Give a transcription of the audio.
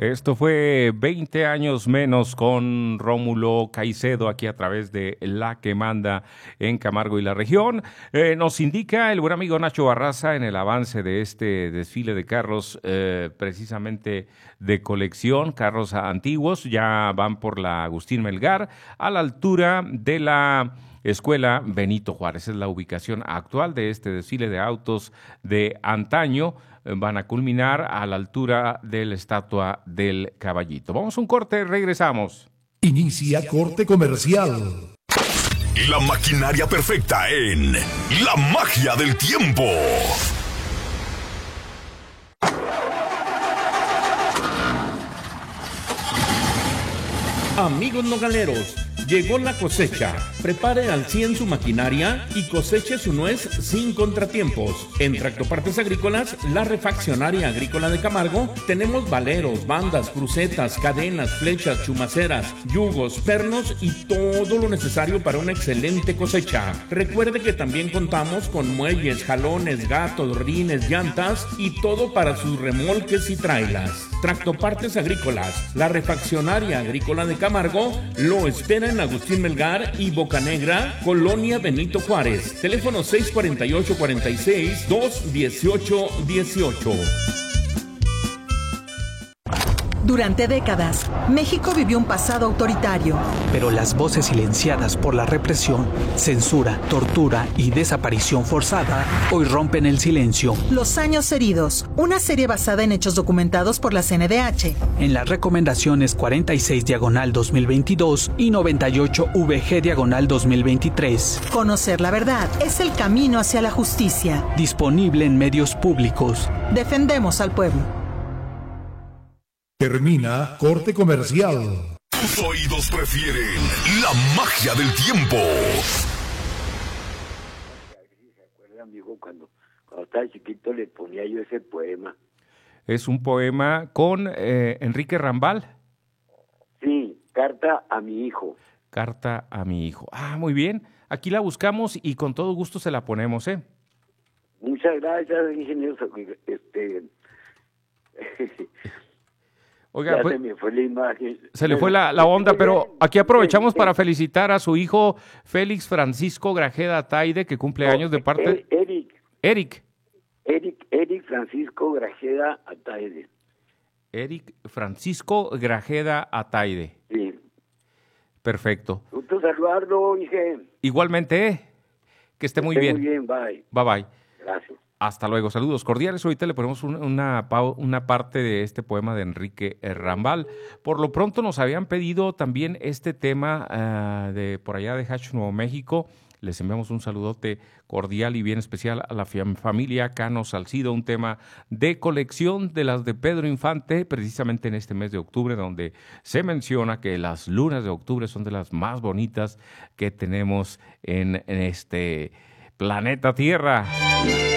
Esto fue 20 años menos con Rómulo Caicedo aquí a través de La que Manda en Camargo y la región. Nos indica el buen amigo Nacho Barraza en el avance de este desfile de carros precisamente de colección, carros antiguos, ya van por la Agustín Melgar a la altura de la Escuela Benito Juárez. Es la ubicación actual de este desfile de autos de antaño. Van a culminar a la altura de la Estatua del Caballito. Vamos a un corte, regresamos. Inicia corte comercial. La maquinaria perfecta en La Magia del Tiempo. Amigos nogaleros, llegó la cosecha. Prepare al 100 su maquinaria y coseche su nuez sin contratiempos. En Tractopartes Agrícolas, la refaccionaria agrícola de Camargo, tenemos valeros, bandas, crucetas, cadenas, flechas, chumaceras, yugos, pernos y todo lo necesario para una excelente cosecha. Recuerde que también contamos con muelles, jalones, gatos, rines, llantas y todo para sus remolques y trailas. Tractopartes Agrícolas, la refaccionaria agrícola de Camargo, lo espera en Agustín Melgar y Bocanegra, Colonia Benito Juárez. Teléfono 648-46-218-18. Durante décadas, México vivió un pasado autoritario. Pero las voces silenciadas por la represión, censura, tortura y desaparición forzada hoy rompen el silencio. Los años heridos, una serie basada en hechos documentados por la CNDH. En las recomendaciones 46/2022 y 98-VG/2023. Conocer la verdad es el camino hacia la justicia. Disponible en medios públicos. Defendemos al pueblo. Termina corte comercial. Tus oídos prefieren La Magia del Tiempo. ¿Se acuerda, amigo, cuando estaba chiquito le ponía yo ese poema? Es un poema con Enrique Rambal. Sí, Carta a mi hijo. Carta a mi hijo. Ah, muy bien. Aquí la buscamos y con todo gusto se la ponemos, ¿eh? Muchas gracias, ingeniero. Oiga, ya pues, se me fue la imagen. Se le fue la onda, pero aquí aprovechamos para felicitar a su hijo Félix Francisco Grajeda Taide, que cumple años de parte... Eric Francisco Grajeda Ataide. Eric Francisco Grajeda Ataide. Sí. Perfecto. Gusto saludarlo, Inge. Igualmente, que esté muy bien. Muy bien, bye. Bye, bye. Gracias. Hasta luego, saludos cordiales. Ahorita le ponemos una parte de este poema de Enrique Rambal. Por lo pronto nos habían pedido también este tema de por allá de Hatch, Nuevo México. Les enviamos un saludote cordial y bien especial a la familia Cano Salcido, un tema de colección de las de Pedro Infante, precisamente en este mes de octubre, donde se menciona que las lunas de octubre son de las más bonitas que tenemos en este planeta Tierra.